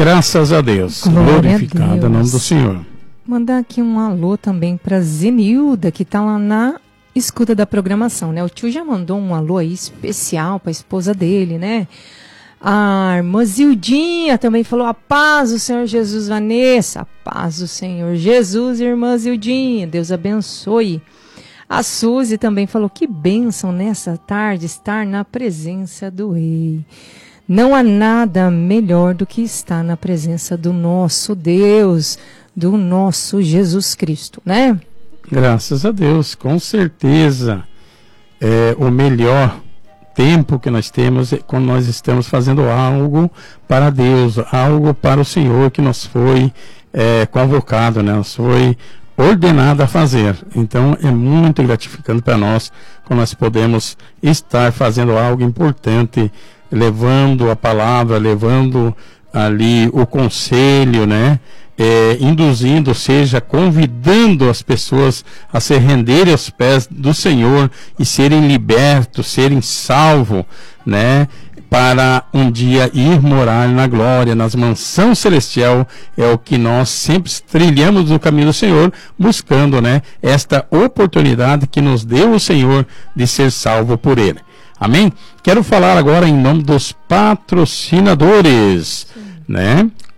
Graças a Deus. Glorificado o nome do Senhor. Mandar aqui um alô também para Zenilda, que está lá na escuta da programação, né? O tio já mandou um alô aí especial para a esposa dele, né? A irmã Zildinha também falou: a paz do Senhor Jesus, Vanessa. A paz do Senhor Jesus, irmã Zildinha. Deus abençoe. A Suzy também falou: que bênção nessa tarde estar na presença do Rei. Não há nada melhor do que estar na presença do nosso Deus, do nosso Jesus Cristo, né? Graças a Deus, com certeza. É o melhor tempo que nós temos quando nós estamos fazendo algo para Deus, algo para o Senhor que nos foi convocado, né? Nos foi ordenado a fazer. Então é muito gratificante para nós quando nós podemos estar fazendo algo importante, levando a palavra, levando ali o conselho, né? Induzindo, ou seja, convidando as pessoas a se renderem aos pés do Senhor e serem libertos, serem salvos, né? Para um dia ir morar na glória, nas mansões celestial. É o que nós sempre trilhamos no caminho do Senhor, buscando, né? Esta oportunidade que nos deu o Senhor de ser salvo por Ele. Amém? Quero falar agora em nome dos patrocinadores, né?